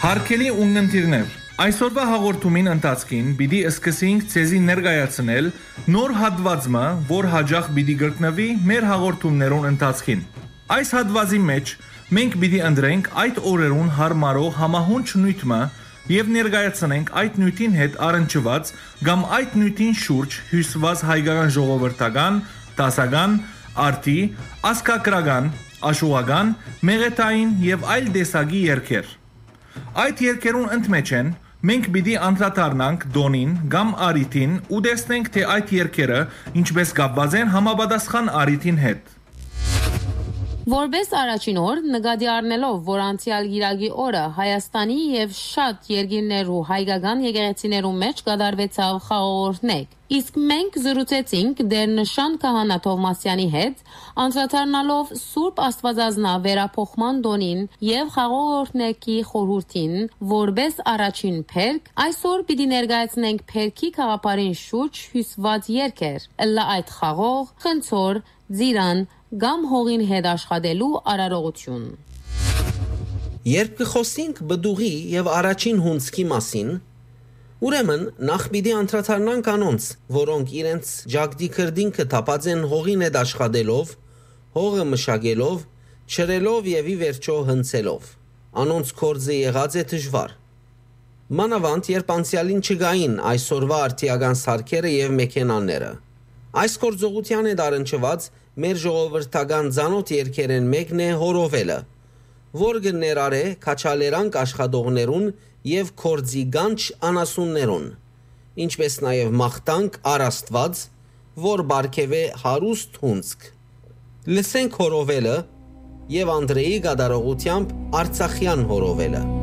Հարգելի ունկնդիրներ, այսօրվա հաղորդումին ընթացքին պիտի սկսենք ցեզի ներկայացնել նոր հատվածը, որ հաջող պիտի գտնվի մեր հաղորդումներուն ընթացքին։ Այս հատվածի մեջ մենք պիտի ընտրենք այդ օրերուն հարմարող համահունչ նյութը եւ ներկայացնենք այդ նյութին հետ առնչված կամ այդ նյութին շուրջ հյուսված հայկական ժողովրդական, դասական, արտի, ասկակրական, աշուղական, մեղեթային եւ այլ տեսակի երգեր։ Այդ երկերուն ընդմեջ են մենք պիտի անդրադառնանք դոնին կամ արիթին ու տեսնենք թե այդ երկերը ինչպես կապված են համապատասխան արիթին հետ։ Որպես առաջին օր նկատի առնելով, որ անցյալ գիրագի օրը Հայաստանի եւ շատ երկիրներու հայկական եկեղեցիներու մեջ կատարվեցավ խաղողորտնեկ, իսկ մենք զրուցեցինք Դերնշան Քահանա Թովմասյանի հետ, անդրադառնալով Սուրբ Աստվածազնա վերափոխման դոնին եւ խաղողորտնեկի խորհուրդին, որպես առաջին փերք, այսօր պիտի ներկայացնենք փերքի խաղապարին շուրջ հյուսված երկեր, ըլլա այդ խաղող, խնձոր, ձիրան կամ հողին հետ աշխատելու արարողություն։ Երբ կխոսենք բդուղի եւ առաջին հունձքի մասին, ուրեմն նախ պիտի անդրադառնանք անոնց, որոնք իրենց ջագդի քրդինքը տապած են հողին հետ աշխատելով, հողը մշակելով, չրելով եւ ի վերջո հնցելով։ Անոնց կորձը եղած է դժվար։ Մանավանդ երբ անցյալին չգային այսօրվա արդիական սարքերը եւ մեքենաները։ Այս գործողության հետ առնչված մեր ժողովրդական ցանոթ երկերեն մեկն է հորովելը, որ գներարե քաչալերանք աշխատողներուն եւ կորձի գանչ անասուններուն, ինչպես նաեւ մախտանք առաստված, որ բարգեւե հարուստ հունցք։ Լսենք հորովելը եւ Անդրեի գադարողությամբ Արցախյան հորովելը։